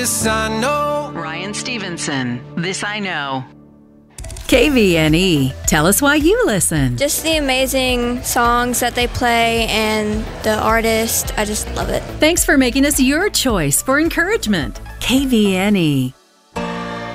This I know. Ryan Stevenson, This I Know. KVNE. Tell us why you listen. Just the amazing songs that they play and the artist. I just love it. Thanks for making us your choice for encouragement. KVNE.